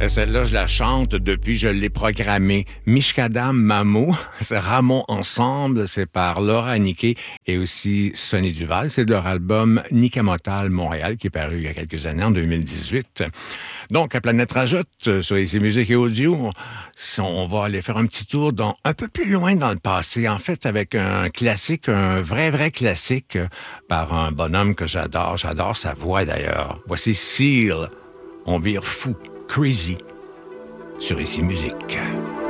Celle-là, je la chante depuis, je l'ai programmée. Mishkadam Mamo, c'est Ramon Ensemble, c'est par Laura Aniquet et aussi Sonny Duval. C'est de leur album Nikamotal Montréal qui est paru il y a quelques années, en 2018. Donc, à Planète Rajoute, sur ici Musique et Audio, on va aller faire un petit tour un peu plus loin dans le passé. En fait, avec un classique, un vrai classique par un bonhomme que j'adore. J'adore sa voix d'ailleurs. Voici Seal. On vire fou. Crazy sur Ici Musique.